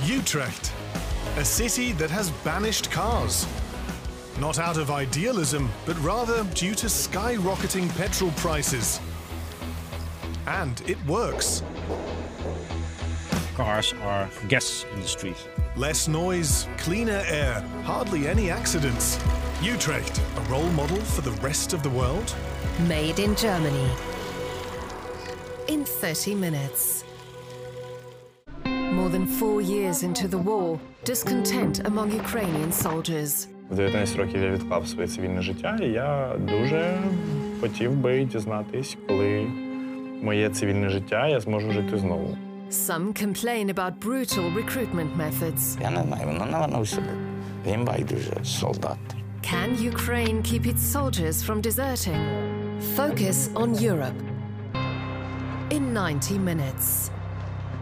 Utrecht, a city that has banished cars. Not out of idealism, but rather due to skyrocketing petrol prices. And it works. Cars are gas industries. Less noise, cleaner air, hardly any accidents. Utrecht, a role model for the rest of the world? Made in Germany. In 30 minutes. More than 4 years into the war, discontent among Ukrainian soldiers. В 19 років я відклав своє цивільне життя, і я дуже хотів би дізнатись, коли моє цивільне життя я зможу жити знову. Some complain about brutal recruitment methods. Я не знаю, воно напевно всюди. Їм байдуже солдат. Can Ukraine keep its soldiers from deserting? Focus on Europe. In 90 minutes.